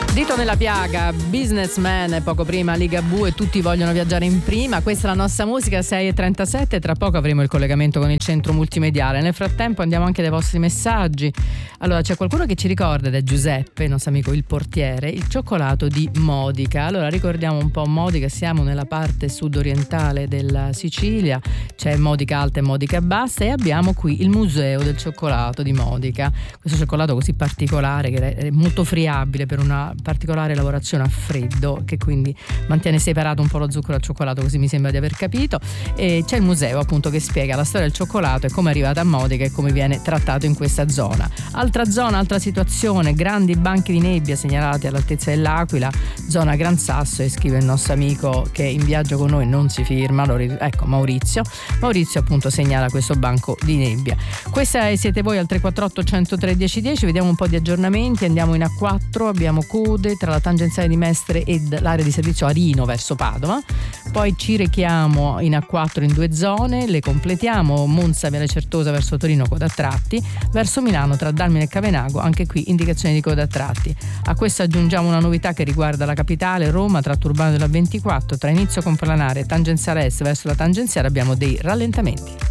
Dito nella piaga, Businessman e poco prima Ligabue e Tutti vogliono viaggiare in prima. Questa è la nostra musica, 6:37. Tra poco avremo il collegamento con il centro multimediale. Nel frattempo andiamo anche dai vostri messaggi. Allora, c'è qualcuno che ci ricorda, ed è Giuseppe, il nostro amico il portiere, il cioccolato di Modica. Allora, ricordiamo un po' Modica, siamo nella parte sudorientale della Sicilia, c'è Modica Alta e Modica Bassa, e abbiamo qui il museo del cioccolato di Modica. Questo cioccolato così particolare, che è molto friabile per una particolare lavorazione a freddo, che quindi mantiene separato un po' lo zucchero dal cioccolato, così mi sembra di aver capito. E c'è il museo appunto che spiega la storia del cioccolato e come è arrivato a Modica e come viene trattato in questa zona. Altra zona, altra situazione, grandi banchi di nebbia segnalati all'altezza dell'Aquila, zona Gran Sasso, e scrive il nostro amico che in viaggio con noi non si firma, allora, ecco Maurizio appunto segnala questo banco di nebbia. Questa siete voi al 348 103 1010. Vediamo un po' di aggiornamenti. Andiamo in A4, abbiamo code tra la tangenziale di Mestre ed l'area di servizio Arino verso Padova, poi ci rechiamo in A4 in due zone, le completiamo. Monza Viale Certosa verso Torino, coda a tratti, verso Milano tra Dalmine e Cavenago, anche qui indicazioni di coda a tratti. A questo aggiungiamo una novità che riguarda la capitale, Roma, tratto urbano della 24, tra inizio Complanare e tangenziale est verso la tangenziale abbiamo dei rallentamenti.